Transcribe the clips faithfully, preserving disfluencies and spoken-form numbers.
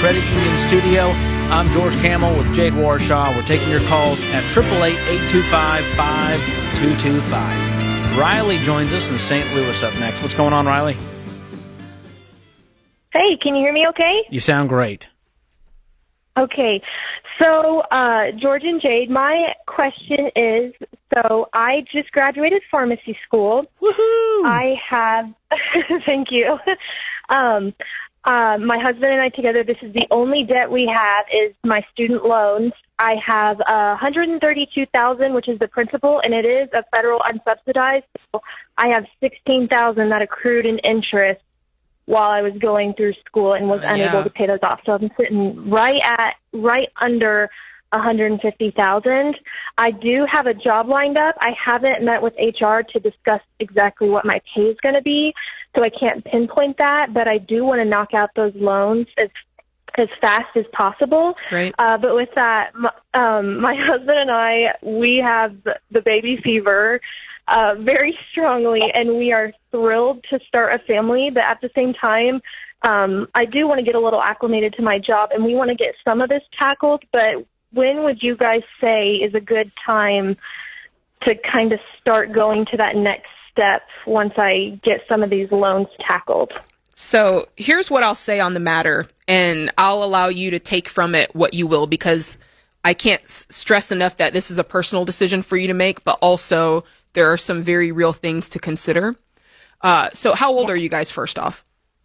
Credit Union studio. I'm George Camel with Jade Warshaw. We're taking your calls at eight eight eight, eight two five, five two two five. Riley joins us in Saint Louis up next. What's going on, Riley? Hey, can you hear me okay? You sound great. Okay. So, uh, George and Jade, my question is, so I just graduated pharmacy school. Woohoo! I have, thank you. Um, uh, my husband and I together, this is the only debt we have is my student loans. I have uh, one hundred thirty-two thousand dollars, which is the principal, and it is a federal unsubsidized. So I have sixteen thousand dollars that accrued in interest while I was going through school and was uh, unable yeah. to pay those off. So I'm sitting right at, right under one hundred fifty thousand dollars. I do have a job lined up. I haven't met with H R to discuss exactly what my pay is going to be, so I can't pinpoint that, but I do want to knock out those loans as as fast as possible. Great. Uh, but with that, my, um, my husband and I, we have the baby fever uh, very strongly, and we are thrilled to start a family, but at the same time, um, I do want to get a little acclimated to my job, and we want to get some of this tackled, but when would you guys say is a good time to kind of start going to that next step once I get some of these loans tackled? So here's what I'll say on the matter, and I'll allow you to take from it what you will, because I can't s- stress enough that this is a personal decision for you to make, but also there are some very real things to consider. Uh, so how old yeah. are you guys, first off?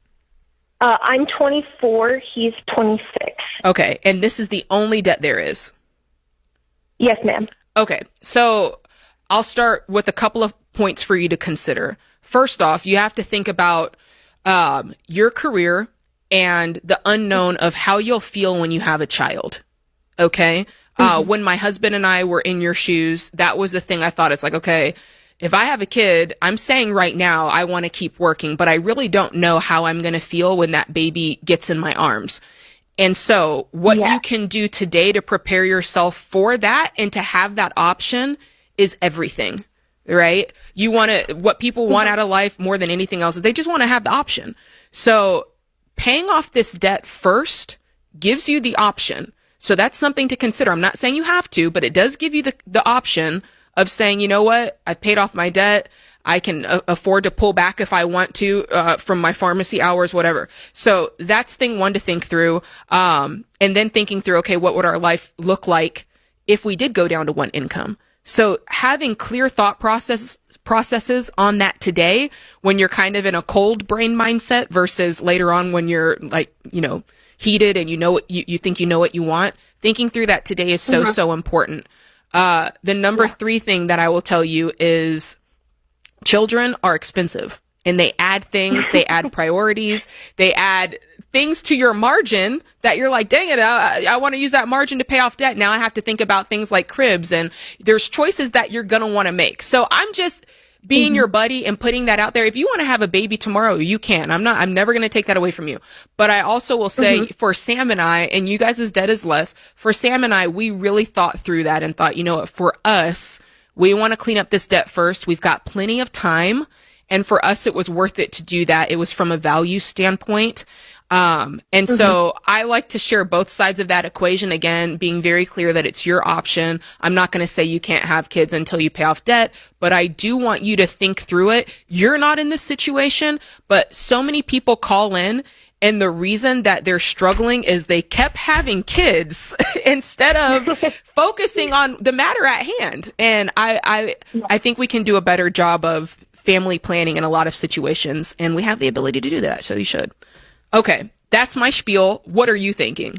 Uh, I'm twenty-four. He's twenty-six. Okay. And this is the only debt there is? Yes, ma'am. Okay. So I'll start with a couple of points for you to consider. First off, you have to think about um, your career and the unknown of how you'll feel when you have a child. Okay. Mm-hmm. Uh, when my husband and I were in your shoes, that was the thing I thought. It's like, okay, if I have a kid, I'm saying right now I want to keep working, but I really don't know how I'm going to feel when that baby gets in my arms. And so what yeah. you can do today to prepare yourself for that and to have that option is everything, right? You want to, what people want out of life more than anything else is they just want to have the option. So paying off this debt first gives you the option. So that's something to consider. I'm not saying you have to, but it does give you the, the option of saying, you know what, I paid off my debt. I can uh, afford to pull back if I want to, uh, from my pharmacy hours, whatever. So that's thing one to think through. Um, and then thinking through, okay, what would our life look like if we did go down to one income? So having clear thought process, processes on that today when you're kind of in a cold brain mindset versus later on when you're like, you know, heated and you know what you, you think you know what you want. Thinking through that today is so, mm-hmm. so important. Uh, the number yeah. three thing that I will tell you is children are expensive and they add things, they add priorities, they add things to your margin that you're like, dang it, I, I want to use that margin to pay off debt. Now I have to think about things like cribs, and there's choices that you're going to want to make. So I'm just being mm-hmm. your buddy and putting that out there. If you want to have a baby tomorrow, you can. I'm not, I'm never going to take that away from you. But I also will say mm-hmm. for Sam and I, and you guys' debt is less, for Sam and I, we really thought through that and thought, you know what, for us, we want to clean up this debt first. We've got plenty of time. And for us, it was worth it to do that. It was from a value standpoint. Um, and mm-hmm. so I like to share both sides of that equation. Again, being very clear that it's your option. I'm not going to say you can't have kids until you pay off debt, but I do want you to think through it. You're not in this situation, but so many people call in, and the reason that they're struggling is they kept having kids instead of focusing on the matter at hand. And I, I, I think we can do a better job of family planning in a lot of situations, and we have the ability to do that. So you should. Okay. That's my spiel. What are you thinking?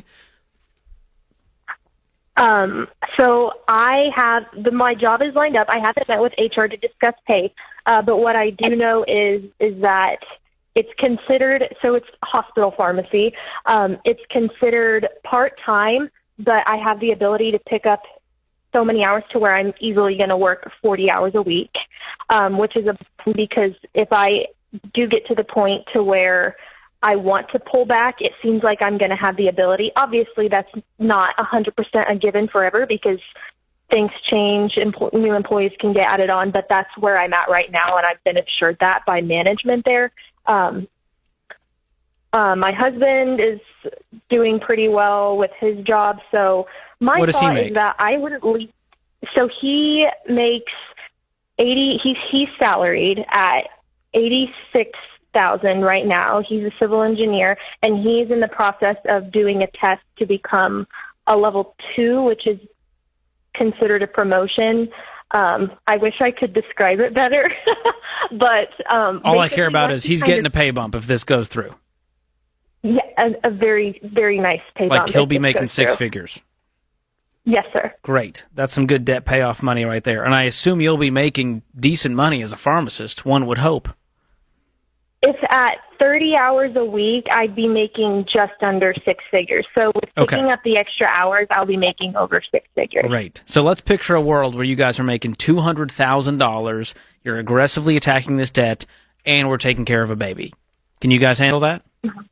Um, so I have, the, my job is lined up. I haven't met with H R to discuss pay. Uh, but what I do know is, is that it's considered, so it's hospital pharmacy. Um, it's considered part-time, but I have the ability to pick up so many hours to where I'm easily going to work forty hours a week, um, which is a, because if I do get to the point to where I want to pull back, it seems like I'm going to have the ability. Obviously, that's not one hundred percent a given forever because things change, empl- new employees can get added on, but that's where I'm at right now, and I've been assured that by management there. Um, Uh, my husband is doing pretty well with his job. So my What does he thought make? is that I would at least, so he makes eighty, he's, he's salaried at eighty-six thousand right now. He's a civil engineer, and he's in the process of doing a test to become a level two, which is considered a promotion. Um, I wish I could describe it better, but um, All I care basically about once is he he's kind getting of- a pay bump if this goes through. Yeah, a, a very, very nice pay Like bump he'll if be this making goes six through. figures. Yes, sir. Great. That's some good debt payoff money right there. And I assume you'll be making decent money as a pharmacist, one would hope. If at thirty hours a week, I'd be making just under six figures. So with Okay. picking up the extra hours, I'll be making over six figures. Great. So let's picture a world where you guys are making two hundred thousand dollars, you're aggressively attacking this debt, and we're taking care of a baby. Can you guys handle that?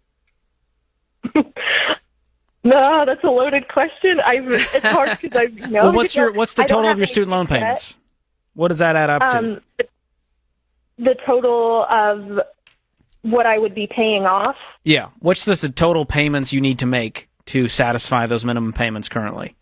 No, that's a loaded question. I it's hard because I you know. Well, what's your what's the I don't total have of your any student loan debt. payments? What does that add up to? Um, the, the total of what I would be paying off. Yeah. What's the, the total payments you need to make to satisfy those minimum payments currently?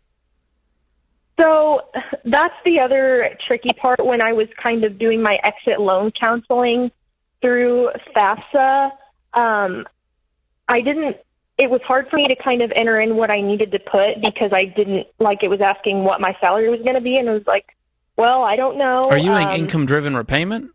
So that's the other tricky part when I was kind of doing my exit loan counseling through FAFSA. Um, I didn't, it was hard for me to kind of enter in what I needed to put because I didn't, like it was asking what my salary was going to be. And it was like, well, I don't know. Are you doing Um, income-driven repayment?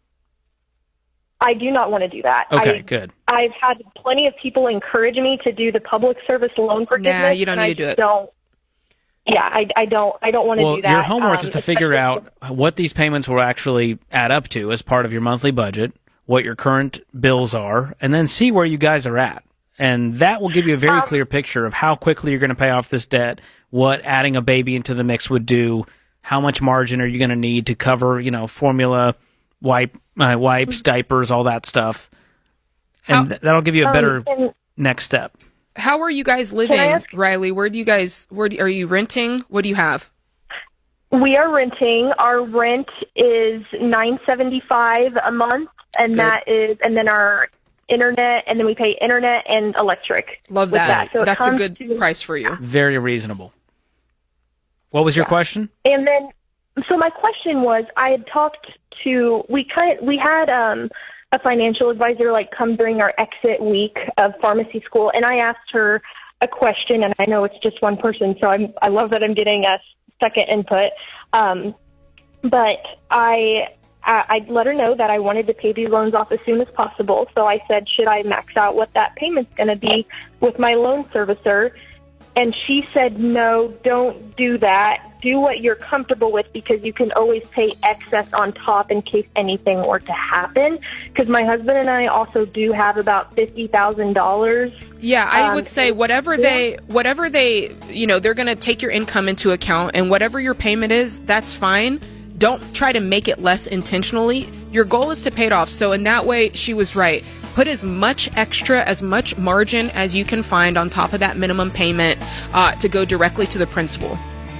I do not want to do that. Okay, I, good. I've had plenty of people encourage me to do the public service loan forgiveness. Nah, you don't and need I to do it. Don't, yeah, I, I don't. I don't want to Well, do that. your homework um, is to figure especially- out what these payments will actually add up to as part of your monthly budget, what your current bills are, and then see where you guys are at. And that will give you a very Um, clear picture of how quickly you're going to pay off this debt, what adding a baby into the mix would do, how much margin are you going to need to cover, you know, formula, wipe, uh, wipes, diapers, all that stuff. How- And th- that'll give you a better Um, and- next step. How are you guys living, ask- Riley? Where do you guys? Where do, are you renting? What do you have? We are renting. Our rent is nine seventy five a month, and Good. that is, and then our internet, and then we pay internet and electric. Love with that. So it That's a comes good to- price for you. Very reasonable. What was your Yeah. question? And then, so my question was, I had talked to we kind we had um, a financial advisor like come during our exit week of pharmacy school, and I asked her a question, and I know it's just one person, so I'm I love that I'm getting a second input. Um, but I I I let her know that I wanted to pay these loans off as soon as possible. So I said, should I max out what that payment's going to be with my loan servicer? And she said, no, don't do that. Do what you're comfortable with because you can always pay excess on top in case anything were to happen. Because my husband and I also do have about fifty thousand dollars. Yeah, I Um, would say whatever they, whatever they, you know, they're going to take your income into account, and whatever your payment is, that's fine. Don't try to make it less intentionally. Your goal is to pay it off. So in that way, she was right. Put as much extra, as much margin as you can find on top of that minimum payment uh, to go directly to the principal.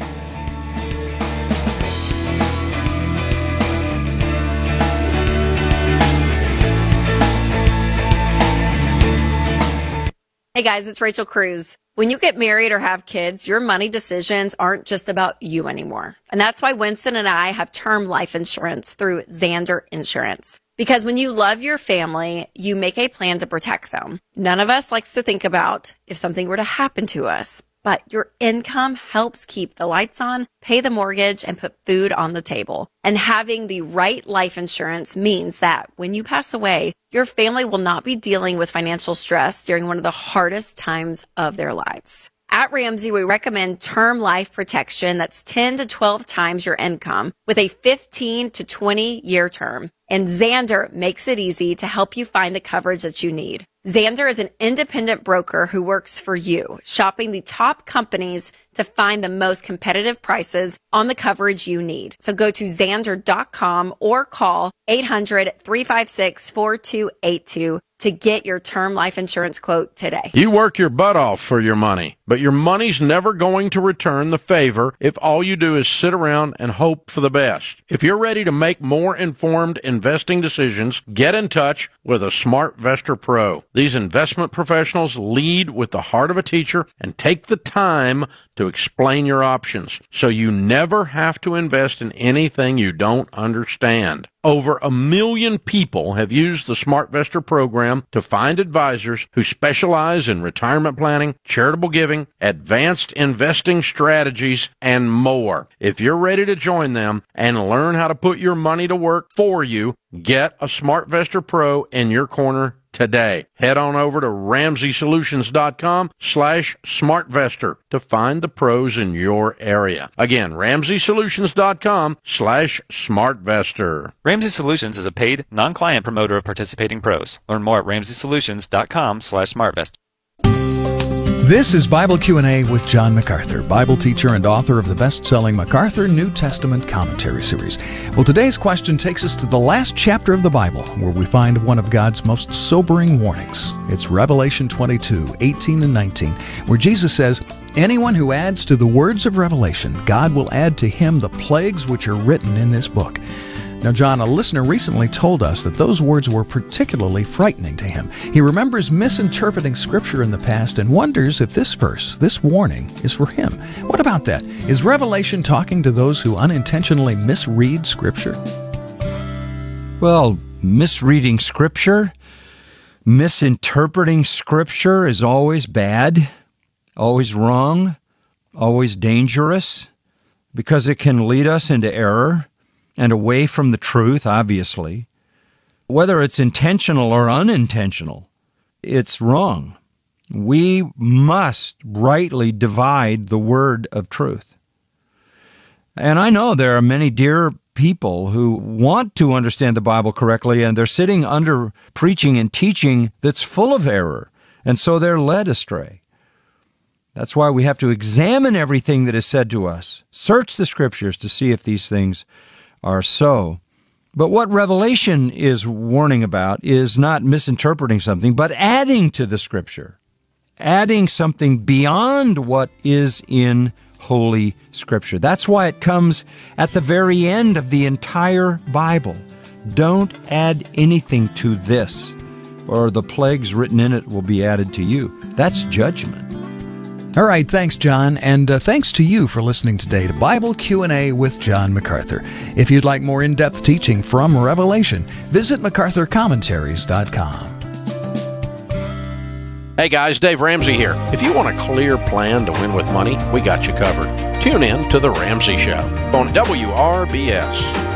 Hey guys, it's Rachel Cruz. When you get married or have kids, your money decisions aren't just about you anymore. And that's why Winston and I have term life insurance through Xander Insurance. Because when you love your family, you make a plan to protect them. None of us likes to think about if something were to happen to us, but your income helps keep the lights on, pay the mortgage, and put food on the table. And having the right life insurance means that when you pass away, your family will not be dealing with financial stress during one of the hardest times of their lives. At Ramsey, we recommend term life protection that's ten to twelve times your income with a fifteen to twenty year term. And Xander makes it easy to help you find the coverage that you need. Xander is an independent broker who works for you, shopping the top companies to find the most competitive prices on the coverage you need. So go to Xander dot com or call eight hundred, three five six, four two eight two to get your term life insurance quote today. You work your butt off for your money, but your money's never going to return the favor if all you do is sit around and hope for the best. If you're ready to make more informed investing decisions, get in touch with a SmartVestor Pro. These investment professionals lead with the heart of a teacher and take the time to explain your options, so you never have to invest in anything you don't understand. Over a million people have used the SmartVestor program to find advisors who specialize in retirement planning, charitable giving, advanced investing strategies, and more. If you're ready to join them and learn how to put your money to work for you, get a SmartVestor Pro in your corner today. Head on over to Ramsey Solutions dot com slash SmartVestor to find the pros in your area. Again, Ramsey Solutions dot com slash SmartVestor. Ramsey Solutions is a paid, non-client promoter of participating pros. Learn more at Ramsey Solutions dot com slash SmartVestor. This is Bible Q and A with John MacArthur, Bible teacher and author of the best-selling MacArthur New Testament Commentary Series. Well, today's question takes us to the last chapter of the Bible, where we find one of God's most sobering warnings. It's Revelation twenty-two, eighteen and nineteen, where Jesus says, "Anyone who adds to the words of Revelation, God will add to him the plagues which are written in this book." Now, John, a listener recently told us that those words were particularly frightening to him. He remembers misinterpreting Scripture in the past and wonders if this verse, this warning, is for him. What about that? Is Revelation talking to those who unintentionally misread Scripture? Well, misreading Scripture, misinterpreting Scripture is always bad, always wrong, always dangerous, because it can lead us into error and away from the truth, obviously. Whether it's intentional or unintentional, it's wrong. We must rightly divide the word of truth. And I know there are many dear people who want to understand the Bible correctly, and they're sitting under preaching and teaching that's full of error, and so they're led astray. That's why we have to examine everything that is said to us, search the Scriptures to see if these things are so. But what Revelation is warning about is not misinterpreting something, but adding to the Scripture, adding something beyond what is in Holy Scripture. That's why it comes at the very end of the entire Bible. Don't add anything to this, or the plagues written in it will be added to you. That's judgment. All right, thanks, John, and uh, thanks to you for listening today to Bible Q and A with John MacArthur. If you'd like more in-depth teaching from Revelation, visit MacArthur Commentaries dot com. Hey guys, Dave Ramsey here. If you want a clear plan to win with money, we got you covered. Tune in to The Ramsey Show on W R B S.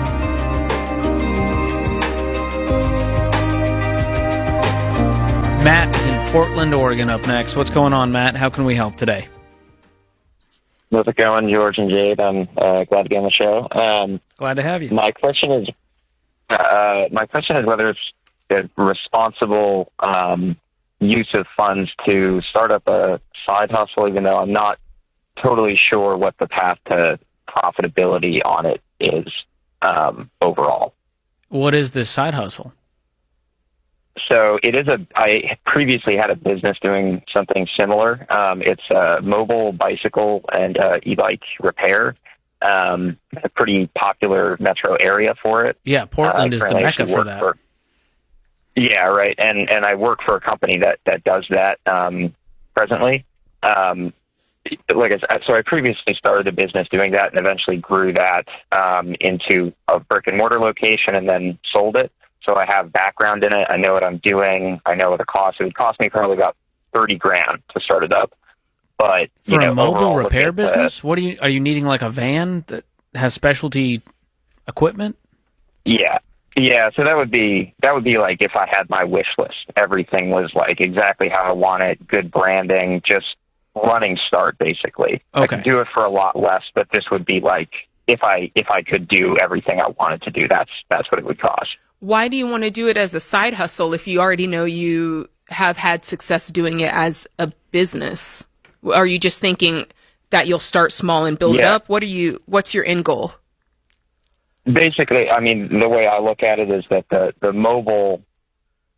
Matt is in Portland, Oregon up next. What's going on, Matt? How can we help today? How's it going, George and Jade? I'm uh, glad to be on the show. Um, glad to have you. My question is, uh, my question is whether it's a responsible um, use of funds to start up a side hustle, even though I'm not totally sure what the path to profitability on it is um, overall. What is this side hustle? So it is a, I previously had a business doing something similar. Um, it's a mobile bicycle and uh, e-bike repair. Um, a pretty popular metro area for it. Yeah, Portland uh, is the mecca for that. For, yeah, right. And and I work for a company that, that does that um, presently. Um, like I said, so I previously started a business doing that and eventually grew that um, into a brick and mortar location and then sold it. So I have background in it. I know what I'm doing. I know what it costs. It would cost me probably about thirty grand to start it up. But you for know, a mobile repair the, business, what are you are you needing like a van that has specialty equipment? Yeah, yeah. So that would be that would be like if I had my wish list. Everything was like exactly how I want it. Good branding, just running start basically. Okay. I could do it for a lot less, but this would be like if I if I could do everything I wanted to do. That's that's what it would cost. Why do you want to do it as a side hustle if you already know you have had success doing it as a business? Are you just thinking that you'll start small and build yeah. up? What are you, what's your end goal? Basically, I mean, the way I look at it is that the, the mobile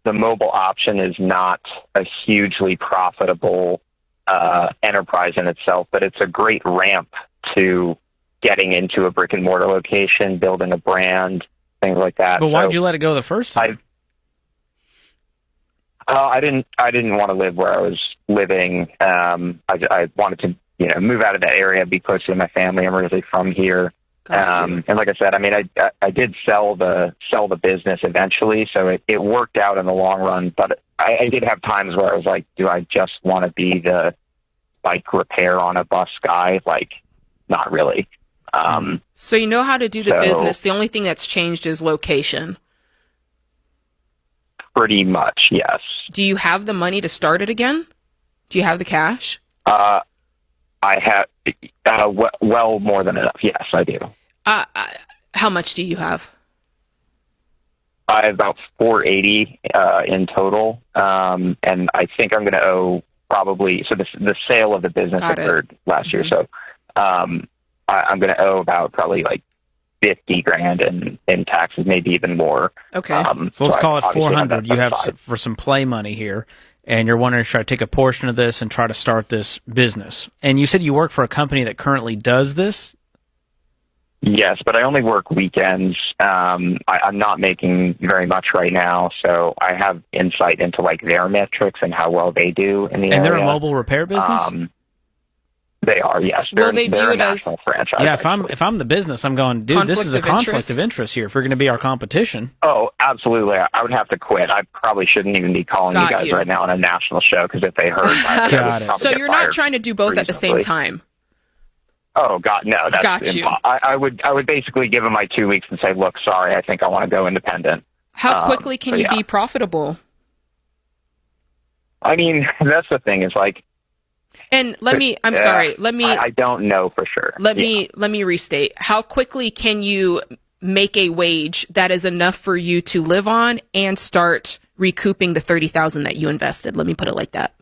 the mobile option is not a hugely profitable uh, enterprise in itself, but it's a great ramp to getting into a brick and mortar location, building a brand, things like that. But why'd So you let it go the first time? I, uh, I didn't. I didn't want to live where I was living. Um, I, I wanted to, you know, move out of that area, be close to my family. I'm originally from here, um, and like I said, I mean, I, I I did sell the sell the business eventually, so it, it worked out in the long run. But I, I did have times where I was like, do I just want to be the bike repair on a bus guy? Like, not really. Um, so you know how to do the so, business. The only thing that's changed is location. Pretty much, yes. Do you have the money to start it again? Do you have the cash? Uh, I have uh, w- well more than enough. Yes, I do. Uh, uh, how much do you have? I have about four eighty uh, in total, um, and I think I'm going to owe probably. So the the sale of the business Got occurred it. last Mm-hmm. year, so um, I, I'm going to owe about probably like fifty grand in, in taxes, maybe even more. Okay. Um, So let's I call it obviously four have hundred. that You have aside. s- for some play money here, and you're wanting to try to take a portion of this and try to start this business. And you said you work for a company that currently does this. Yes, but I only work weekends. Um, I, I'm not making very much right now, so I have insight into like their metrics and how well they do in the And area. they're a mobile repair business. Um, they are, yes. Will They're, they they're view a it as- national franchise. yeah, if I'm actually. if I'm the business, I'm going, dude, this Conflict is a of conflict interest? of interest here. If you're going to be our competition, Oh, absolutely. I, I would have to quit. I probably shouldn't even be calling Got you guys you. right now on a national show, because if they heard, I, I Got would it. probably So get you're not fired trying to do both at the same reasonably. time. Oh God, no. That's Got you. impo- I, I would, I would basically give them my two weeks and say, look, sorry, I think I want to go independent. How Um, quickly can so you yeah. be profitable? I mean, that's the thing. Is like, And let me, I'm uh, sorry, let me, I, I don't know for sure. let Yeah. me, let me restate. How quickly can you make a wage that is enough for you to live on and start recouping the thirty thousand that you invested? Let me put it like that.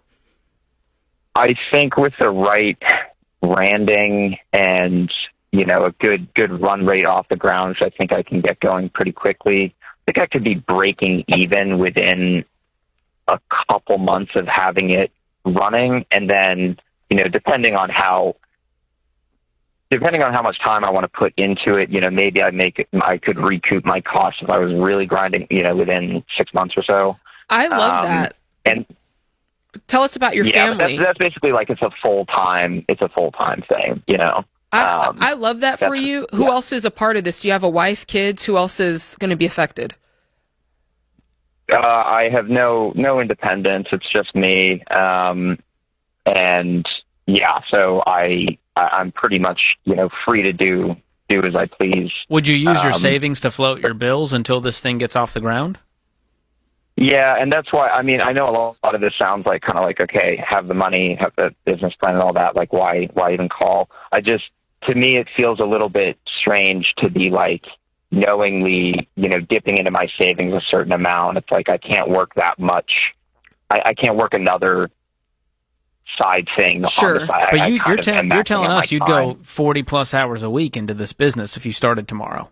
I think with the right branding and, you know, a good good run rate off the ground, which I think I can get going pretty quickly. I think I could be breaking even within a couple months of having it running, and then, you know, depending on how depending on how much time I want to put into it, you know, maybe I make it, I could recoup my costs if I was really grinding, you know, within six months or so. I love Um, that. And Tell us about your yeah, but family. that's, that's basically like it's a full time, it's a full time thing, you know. I, Um, I love that for that's- you. Who yeah. else is a part of this? Do you have a wife, kids? Who else is going to be affected? Uh, I have no no independence. It's just me, um, and yeah. So I, I I'm pretty much, you know, free to do do as I please. would you use your Um, savings to float your bills until this thing gets off the ground? Yeah, and that's why. I mean, I know a lot of this sounds like kind of like, okay, have the money, have the business plan, and all that. Like, why why even call? I just, to me, it feels a little bit strange to be like knowingly, you know, dipping into my savings a certain amount. It's like I can't work that much. I, I can't work another side thing Sure. on the side. But I- I you, kind you're, of te- am you're maxing telling out us my you'd time. go forty plus hours a week into this business if you started tomorrow.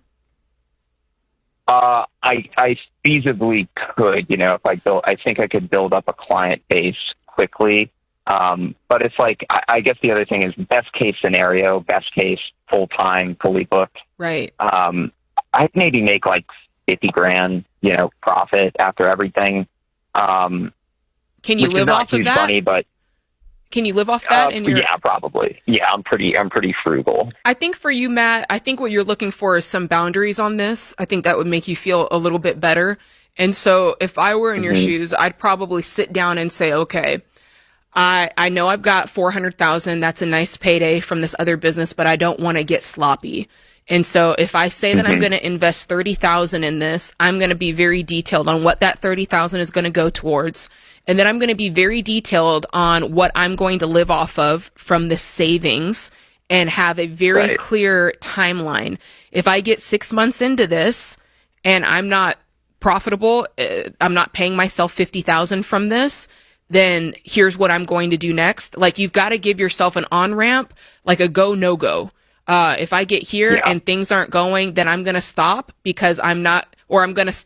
Uh, I I feasibly could, you know, if I built, I think I could build up a client base quickly. Um, but it's like, I, I guess the other thing is best case scenario, best case full time, fully booked. Right. Um, I'd maybe make like fifty grand, you know, profit after everything. Um, Can you which is live not off of huge that? money, but Can you live off that? uh, in your? yeah, probably. Yeah, I'm pretty, I'm pretty frugal. I think for you, Matt, I think what you're looking for is some boundaries on this. I think that would make you feel a little bit better. And so if I were in your Mhm. shoes, I'd probably sit down and say, okay, I, I know I've got four hundred thousand. That's a nice payday from this other business, but I don't want to get sloppy. And so if I say that I'm Mhm. going to invest thirty thousand in this, I'm going to be very detailed on what that thirty thousand is going to go towards. And then I'm going to be very detailed on what I'm going to live off of from the savings and have a very Right. clear timeline. If I get six months into this and I'm not profitable, uh, I'm not paying myself fifty thousand from this, then here's what I'm going to do next. Like, you've got to give yourself an on-ramp, like a go, no go. Uh, if I get here Yeah. and things aren't going, then I'm going to stop because I'm not, or I'm going to stop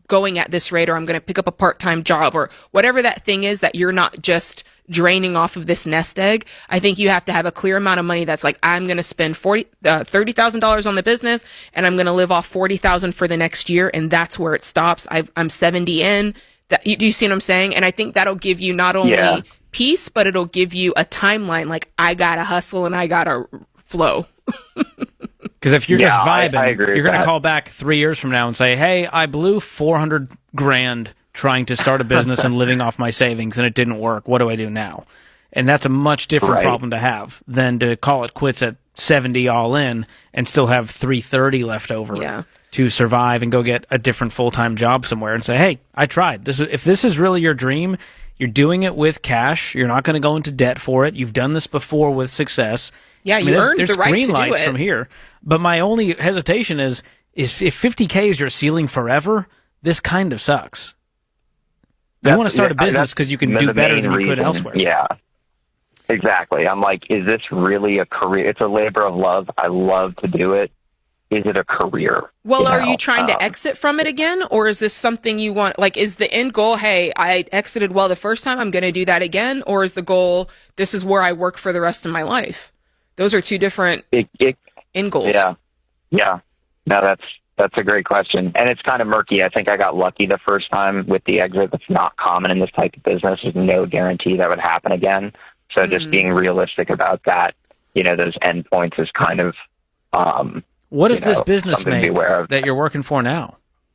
going at this rate, or I'm going to pick up a part-time job, or whatever that thing is that you're not just draining off of this nest egg. I think you have to have a clear amount of money that's like, I'm going to spend forty, uh, thirty thousand dollars on the business, and I'm going to live off forty thousand for the next year. And that's where it stops. I've, I'm seventy in. That, you, do you see what I'm saying? And I think that'll give you not only Yeah. peace, but it'll give you a timeline. Like, I got to hustle and I got to flow. Because if you're Yeah, just I- vibing, I agree with you're going to that. call back three years from now and say, hey, I blew four hundred grand trying to start a business and living off my savings, and it didn't work. What do I do now? And that's a much different Right. problem to have than to call it quits at seventy all in and still have three thirty left over Yeah. to survive and go get a different full-time job somewhere and say, hey, I tried. This is, if this is really your dream, you're doing it with cash. You're not going to go into debt for it. You've done this before with success. Yeah, I mean, you there's, earned there's the right green to do lights it. from here. But my only hesitation is, is if fifty K is your ceiling forever, this kind of sucks. You That's- want to start a yeah, business that's because you can the- do the better main than you could reason. elsewhere. Yeah, exactly. I'm like, is this really a career? It's a labor of love. I love to do it. Is it a career? Well, You are know, you trying to um, exit from it again? Or is this something you want, like, is the end goal, hey, I exited well the first time, I'm going to do that again? Or is the goal, this is where I work for the rest of my life? Those are two different It, it, end goals. yeah, yeah. No, that's that's a great question, and it's kind of murky. I think I got lucky the first time with the exit. That's not common in this type of business. There's no guarantee that would happen again. So just Mm-hmm. being realistic about that, you know, those endpoints is kind of. Um, What does you this know, business something to be make aware of. that you're working for now?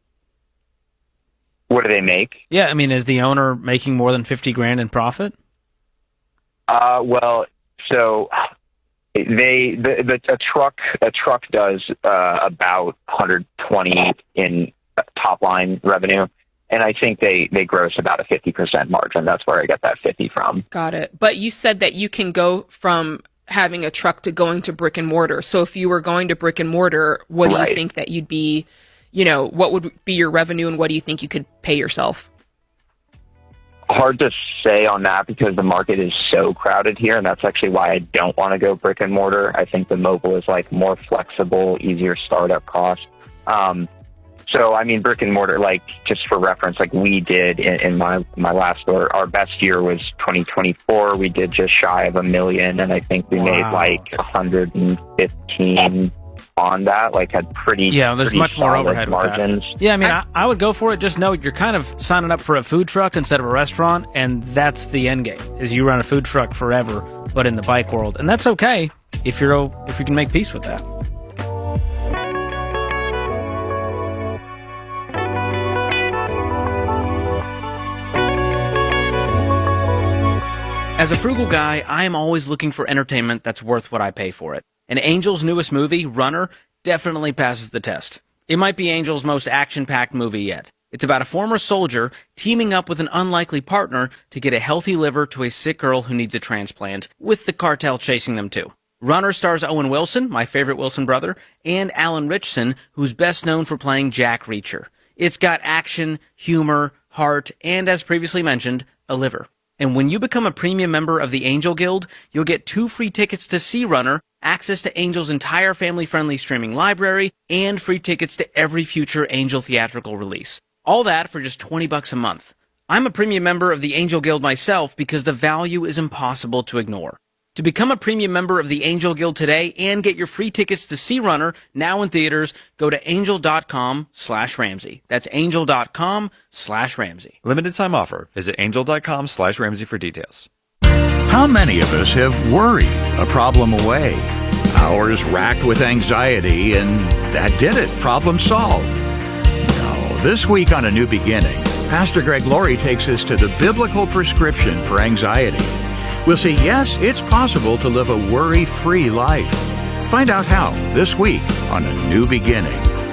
What do they make? Yeah, I mean, is the owner making more than fifty grand in profit? Uh, well, so they the, the a truck a truck does uh, about one hundred twenty in top line revenue, and I think they they gross about a fifty percent margin. That's where I get that fifty from. Got it. But you said that you can go from having a truck to going to brick and mortar. So if you were going to brick and mortar, what do Right. you think that you'd be, you know, what would be your revenue and what do you think you could pay yourself? Hard to say on that because the market is so crowded here, and that's actually why I don't want to go brick and mortar. I think the mobile is like more flexible, easier startup cost. Um, so I mean, brick and mortar, like just for reference, like we did in, in my my last store, our best year was twenty twenty-four. We did just shy of a million, and I think we made Wow. like one hundred fifteen on that. Like had pretty Yeah, there's pretty much more solid overhead with that. margins. Yeah, I mean, I, I would go for it. Just know you're kind of signing up for a food truck instead of a restaurant, and that's the end game. Is you run a food truck forever, but in the bike world, and that's okay if you're if you can make peace with that. As a frugal guy, I am always looking for entertainment that's worth what I pay for it. And Angel's newest movie, Runner, definitely passes the test. It might be Angel's most action-packed movie yet. It's about a former soldier teaming up with an unlikely partner to get a healthy liver to a sick girl who needs a transplant, with the cartel chasing them too. Runner stars Owen Wilson, my favorite Wilson brother, and Alan Ritchson, who's best known for playing Jack Reacher. It's got action, humor, heart, and as previously mentioned, a liver. And when you become a premium member of the Angel Guild, you'll get two free tickets to see Runner, access to Angel's entire family-friendly streaming library, and free tickets to every future Angel theatrical release. All that for just twenty bucks a month. I'm a premium member of the Angel Guild myself because the value is impossible to ignore. To become a premium member of the Angel Guild today and get your free tickets to see Runner now in theaters, go to angel.com slash Ramsey. That's angel.com slash Ramsey. Limited time offer. Visit angel.com slash Ramsey for details. How many of us have worried a problem away? Hours racked with anxiety, and that did it. Problem solved. No, this week on A New Beginning, Pastor Greg Laurie takes us to the biblical prescription for anxiety. We'll see, yes, it's possible to live a worry-free life. Find out how this week on A New Beginning.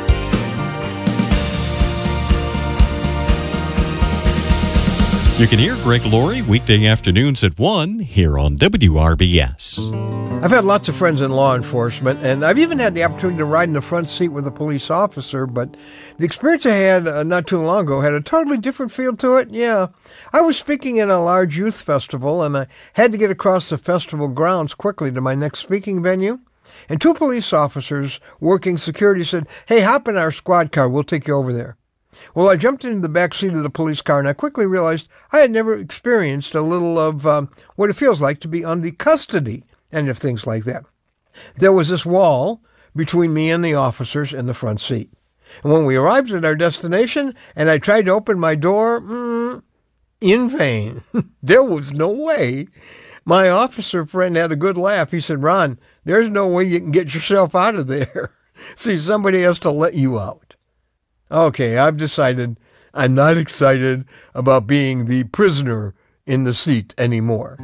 You can hear Greg Laurie weekday afternoons at one here on W R B S. I've had lots of friends in law enforcement, and I've even had the opportunity to ride in the front seat with a police officer, but the experience I had uh, not too long ago had a totally different feel to it. Yeah, I was speaking at a large youth festival, and I had to get across the festival grounds quickly to my next speaking venue. And two police officers working security said, "Hey, hop in our squad car. We'll take you over there." Well, I jumped into the back seat of the police car, and I quickly realized I had never experienced a little of um, what it feels like to be on the custody end of things like that. There was this wall between me and the officers in the front seat. And when we arrived at our destination, and I tried to open my door, mm, in vain. There was no way. My officer friend had a good laugh. He said, Ron, there's no way you can get yourself out of there. See, somebody has to let you out. Okay, I've decided I'm not excited about being the prisoner in the seat anymore.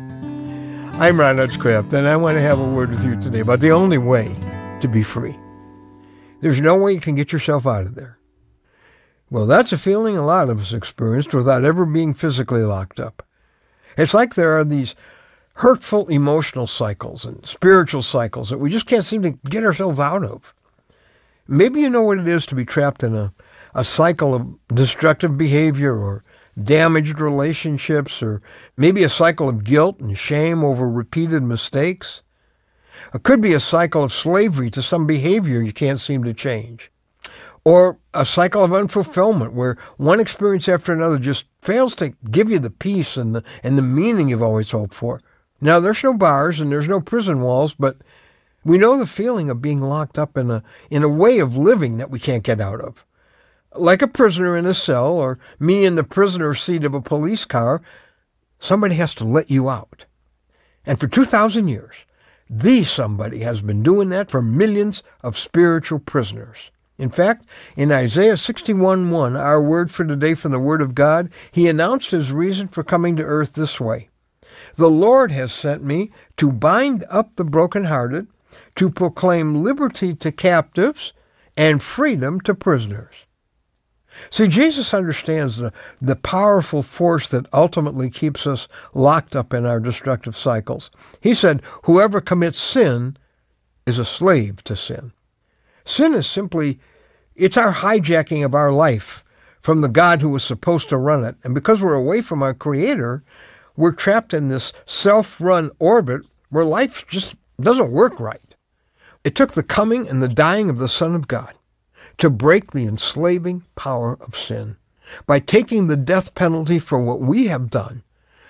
I'm Ron Hutchcraft, and I want to have a word with you today about the only way to be free. There's no way you can get yourself out of there. Well, that's a feeling a lot of us experienced without ever being physically locked up. It's like there are these hurtful emotional cycles and spiritual cycles that we just can't seem to get ourselves out of. Maybe you know what it is to be trapped in a, a cycle of destructive behavior or damaged relationships, or maybe a cycle of guilt and shame over repeated mistakes. It could be a cycle of slavery to some behavior you can't seem to change. Or a cycle of unfulfillment where one experience after another just fails to give you the peace and the, and the meaning you've always hoped for. Now, there's no bars and there's no prison walls, but we know the feeling of being locked up in a in a way of living that we can't get out of. Like a prisoner in a cell, or me in the prisoner's seat of a police car, somebody has to let you out. And for two thousand years, the somebody has been doing that for millions of spiritual prisoners. In fact, in Isaiah sixty-one one, our word for today from the Word of God, he announced his reason for coming to earth this way. The Lord has sent me to bind up the brokenhearted, to proclaim liberty to captives and freedom to prisoners. See, Jesus understands the, the powerful force that ultimately keeps us locked up in our destructive cycles. He said, whoever commits sin is a slave to sin. Sin is simply, it's our hijacking of our life from the God who was supposed to run it. And because we're away from our Creator, we're trapped in this self-run orbit where life just doesn't work right. It took the coming and the dying of the Son of God to break the enslaving power of sin. By taking the death penalty for what we have done,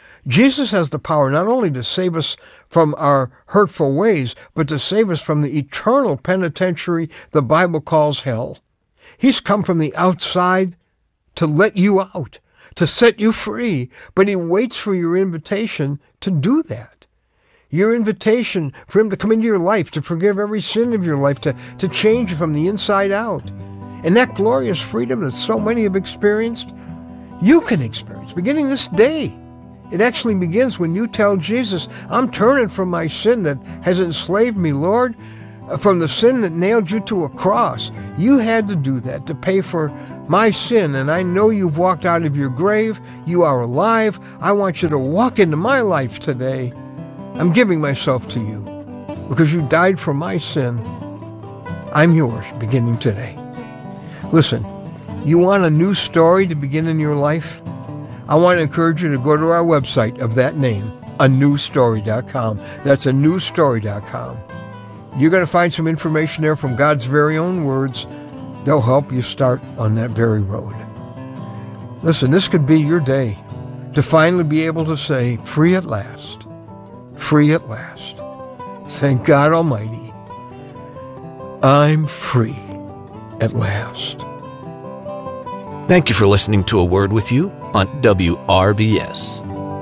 Jesus has the power not only to save us from our hurtful ways, but to save us from the eternal penitentiary the Bible calls hell. He's come from the outside to let you out, to set you free, but he waits for your invitation to do that. Your invitation for him to come into your life, to forgive every sin of your life, to, to change you from the inside out. And that glorious freedom that so many have experienced, you can experience beginning this day. It actually begins when you tell Jesus, I'm turning from my sin that has enslaved me, Lord, from the sin that nailed you to a cross. You had to do that to pay for my sin, and I know you've walked out of your grave. You are alive. I want you to walk into my life today. I'm giving myself to you because you died for my sin. I'm yours beginning today. Listen, you want a new story to begin in your life? I want to encourage you to go to our website of that name, a new story dot com. That's a new story dot com. You're going to find some information there from God's very own words. They'll help you start on that very road. Listen, this could be your day to finally be able to say, free at last, free at last. Thank God Almighty, I'm free at last. Thank you for listening to A Word With You on W R B S.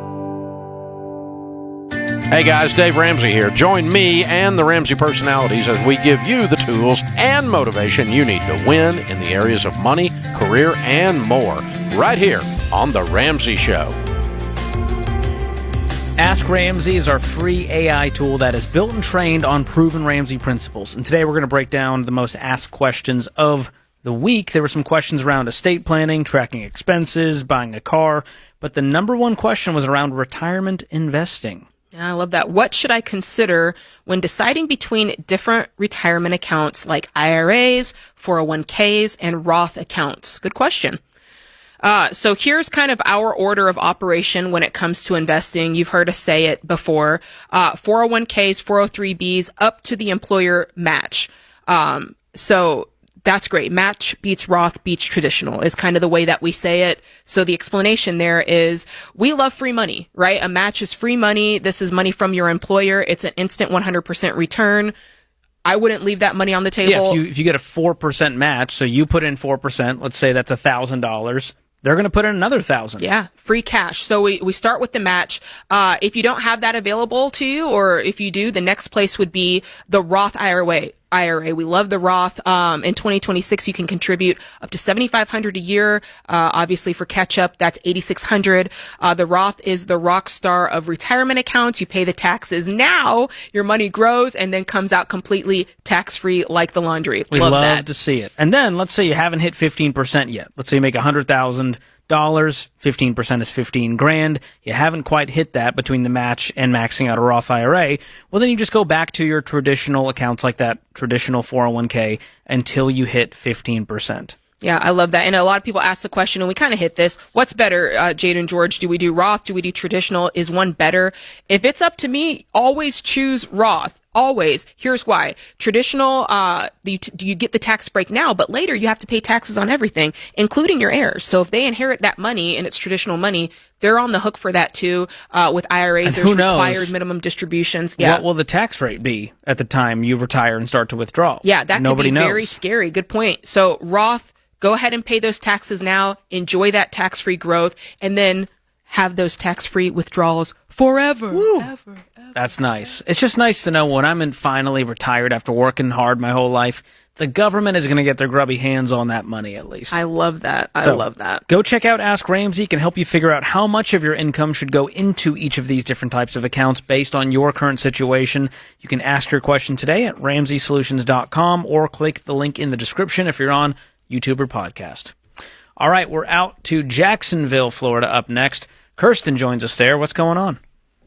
Hey guys, Dave Ramsey here. Join me and the Ramsey personalities as we give you the tools and motivation you need to win in the areas of money, career, and more. Right here on The Ramsey Show. Ask Ramsey is our free A I tool that is built and trained on proven Ramsey principles. And today we're going to break down the most asked questions of the week. There were some questions around estate planning, tracking expenses, buying a car, but the number one question was around retirement investing. Yeah, I love that. What should I consider when deciding between different retirement accounts like I R As, four oh one k's, and Roth accounts? Good question. Uh, so here's kind of our order of operation when it comes to investing. You've heard us say it before. Uh, four oh one k's, four oh three b's, up to the employer match. Um, so That's great. Match beats Roth beats traditional is kind of the way that we say it. So the explanation there is we love free money, right? A match is free money. This is money from your employer. It's an instant one hundred percent return. I wouldn't leave that money on the table. Yeah, if you, if you get a four percent match, so you put in four percent, let's say that's one thousand dollars. They're going to put in another thousand. Yeah, free cash. So we, we start with the match. Uh, if you don't have that available to you, or if you do, the next place would be the Roth I R A. I R A. We love the Roth. Um, in twenty twenty-six, you can contribute up to seventy-five hundred dollars a year. Uh, obviously for catch up, that's eighty-six hundred dollars. Uh, the Roth is the rock star of retirement accounts. You pay the taxes now, your money grows and then comes out completely tax free like the laundry. We love, love that. to see it. And then let's say you haven't hit fifteen percent yet. Let's say you make one hundred thousand dollars, fifteen percent is fifteen grand. You haven't quite hit that between the match and maxing out a Roth I R A. Well, then you just go back to your traditional accounts like that traditional four oh one k until you hit fifteen percent. Yeah, I love that. And a lot of people ask the question, and we kind of hit this. What's better, uh, Jade and George? Do we do Roth? Do we do traditional? Is one better? If it's up to me, always choose Roth. Always. Here's why. Traditional, uh, you, you get the tax break now, but later you have to pay taxes on everything, including your heirs. So if they inherit that money and it's traditional money, they're on the hook for that too. Uh, with I R As, And there's who knows required minimum distributions. Yeah. What will the tax rate be at the time you retire and start to withdraw? Yeah, that Nobody could be knows. very scary. Good point. So Roth, go ahead and pay those taxes now, enjoy that tax-free growth, and then have those tax-free withdrawals forever. Woo. Ever, ever. That's nice. It's just nice to know when I'm in finally retired after working hard my whole life, the government is going to get their grubby hands on that money at least. I love that. I So, love that. Go check out Ask Ramsey. It can help you figure out how much of your income should go into each of these different types of accounts based on your current situation. You can ask your question today at ramsey solutions dot com or click the link in the description if you're on YouTube or podcast. All right, we're out to Jacksonville, Florida up next. Kirsten joins us there. What's going on?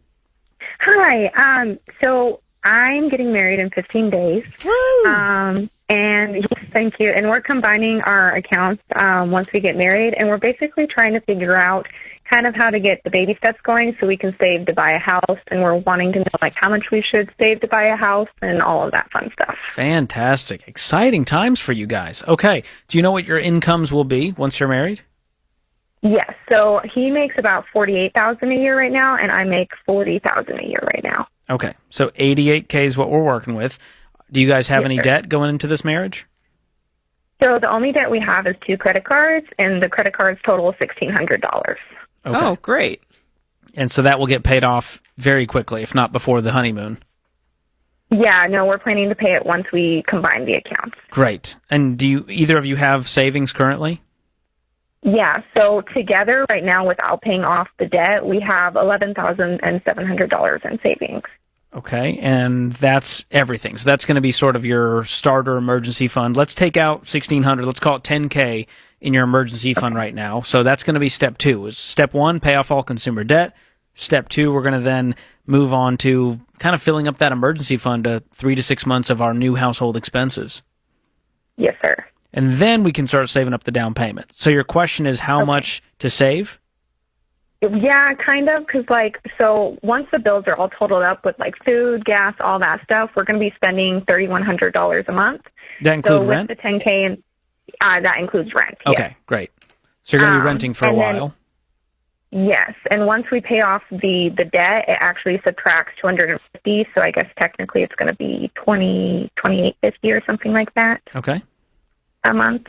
Hi. Um, so I'm getting married in fifteen days. Woo! Um, and yes, thank you. And we're combining our accounts um, once we get married, and we're basically trying to figure out kind of how to get the baby steps going so we can save to buy a house. And we're wanting to know like how much we should save to buy a house and all of that fun stuff. Fantastic. Exciting times for you guys. Okay. Do you know what your incomes will be once you're married? Yes. So he makes about forty-eight thousand dollars a year right now, and I make forty thousand dollars a year right now. Okay. So eighty-eight K is what we're working with. Do you guys have Yes, any sir. debt going into this marriage? So the only debt we have is two credit cards, and the credit cards total sixteen hundred dollars. Okay. Oh, great. And so that will get paid off very quickly, if not before the honeymoon. Yeah, no, we're planning to pay it once we combine the accounts. Great. And do you either of you have savings currently? Yeah, so together right now without paying off the debt, we have eleven thousand seven hundred dollars in savings. Okay. And that's everything. So that's going to be sort of your starter emergency fund. Let's take out sixteen hundred. Let's call it ten K in your emergency fund right now. So that's going to be step two. Is step one, pay off all consumer debt. Step two, we're going to then move on to kind of filling up that emergency fund to three to six months of our new household expenses. Yes, sir. And then we can start saving up the down payment. So your question is how Okay. much to save? Yeah, kind of, because, like, so once the bills are all totaled up with, like, food, gas, all that stuff, we're going to be spending three thousand one hundred dollars a month. That include so rent? with the ten K, and uh, that includes rent. Okay, yes. great. So you're going to be Um, renting for a and then- while. Yes, and once we pay off the, the debt, it actually subtracts two hundred fifty, so I guess technically it's going to be twenty, twenty-eight fifty or something like that Okay. a month.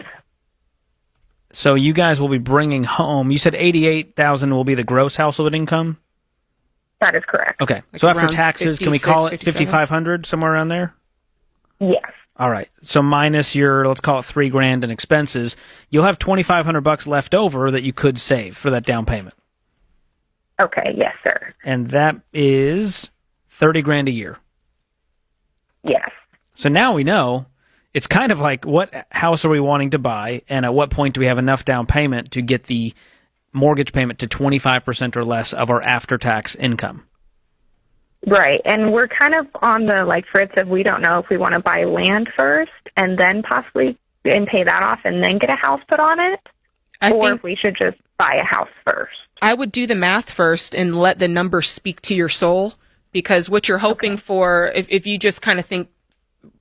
So you guys will be bringing home, you said eighty-eight thousand will be the gross household income? That is correct. Okay. Like so after around taxes, can we call it fifty-six, fifty-five hundred, somewhere around there? Yes. All right. So minus your, let's call it three grand in expenses, you'll have twenty-five hundred bucks left over that you could save for that down payment. Okay, yes, sir. And that is thirty grand a year. Yes. So now we know it's kind of like what house are we wanting to buy, and at what point do we have enough down payment to get the mortgage payment to twenty-five percent or less of our after-tax income. Right, and we're kind of on the, like, Fritz, of we don't know if we want to buy land first and then possibly and pay that off and then get a house put on it, I or think if we should just buy a house first. I would do the math first and let the numbers speak to your soul, because what you're hoping for, if, if you just kind of think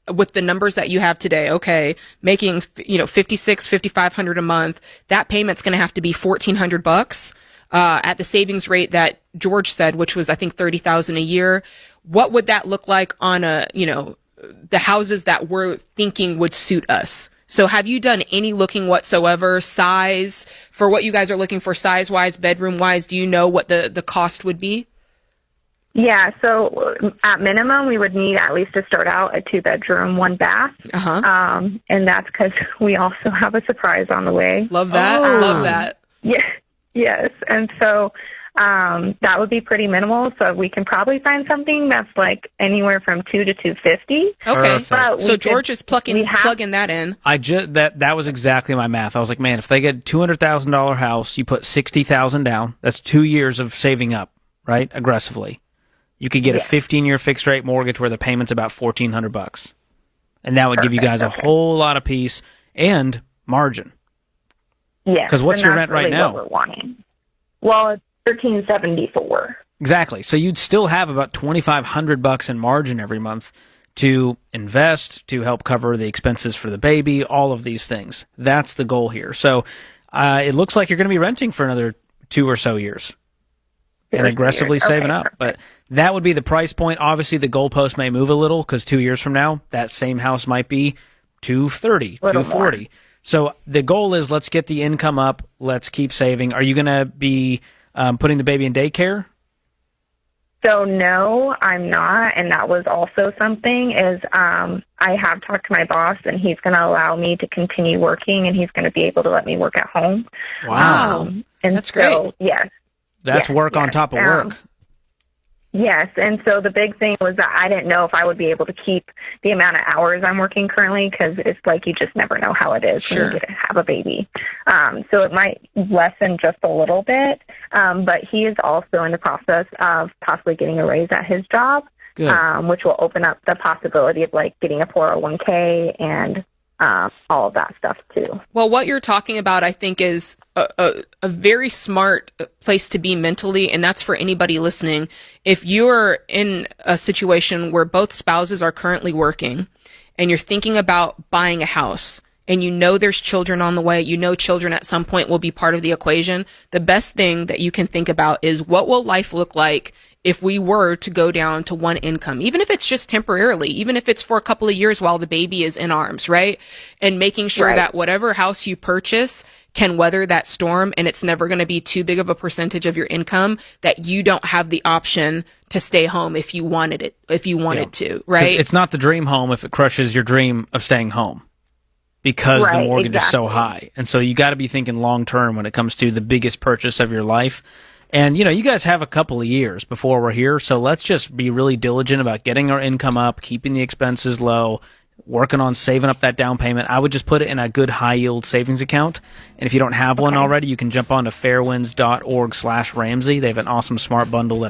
with the numbers that you have today, okay, making, you know, fifty-six, fifty-five hundred a month, that payment's going to have to be fourteen hundred bucks, uh, at the savings rate that George said, which was, I think, thirty thousand a year. What would that look like on a, you know, the houses that we're thinking would suit us? So have you done any looking whatsoever, size, for what you guys are looking for, size-wise, bedroom-wise? Do you know what the, the cost would be? Yeah, so at minimum, we would need at least to start out a two-bedroom, one bath. Uh-huh. Um, and that's because we also have a surprise on the way. Love that. Um, Love that. Yeah, yes. And so um, that would be pretty minimal. So we can probably find something that's like anywhere from two to two fifty. Okay. But So we George could- is plugging, we have- plugging that in. I just that that was exactly my math. I was like, man, if they get a two hundred thousand dollar house, you put sixty thousand down. That's two years of saving up, right? Aggressively, you could get Yeah. a fifteen year fixed rate mortgage where the payment's about fourteen hundred bucks, and that would give you guys Perfect, a whole lot of peace and margin. Yes. 'Cause what's and your that's rent right really now? What we're wanting. Well, it's thirteen seventy-four. Exactly. So you'd still have about twenty-five hundred bucks in margin every month to invest, to help cover the expenses for the baby, all of these things. That's the goal here. So uh, it looks like you're going to be renting for another two or so years and aggressively years. saving Okay, up. But that would be the price point. Obviously, the goalpost may move a little because two years from now, that same house might be two thirty, Little two forty. So the goal is let's get the income up. Let's keep saving. Are you going to be um, putting the baby in daycare? So no, I'm not, and that was also something is um, I have talked to my boss, and he's going to allow me to continue working, and he's going to be able to let me work at home. Wow. Um, and That's so, great. Yes. That's yes, work on yes. top of Um, work. Yes, and so the big thing was that I didn't know if I would be able to keep the amount of hours I'm working currently because it's like you just never know how it is Sure. when you get to have a baby. Um, so it might lessen just a little bit, um, but he is also in the process of possibly getting a raise at his job, Good. um, which will open up the possibility of like getting a four oh one k and um, all of that stuff too. Well, what you're talking about, I think, is a, a, a very smart place to be mentally, and that's for anybody listening. If you're in a situation where both spouses are currently working and you're thinking about buying a house, and you know there's children on the way, you know children at some point will be part of the equation, the best thing that you can think about is what will life look like if we were to go down to one income, even if it's just temporarily, even if it's for a couple of years while the baby is in arms, right? And making sure Right. that whatever house you purchase can weather that storm, and it's never going to be too big of a percentage of your income that you don't have the option to stay home if you wanted it, if you wanted to, 'Cause right? It's not the dream home if it crushes your dream of staying home because the Right, mortgage is so exactly. high. And so you got to be thinking long term when it comes to the biggest purchase of your life. And, you know, you guys have a couple of years before we're here. So let's just be really diligent about getting our income up, keeping the expenses low, working on saving up that down payment. I would just put it in a good high yield savings account. And if you don't have one already, you can jump on to fairwinds dot org slash Ramsey. They have an awesome smart bundle that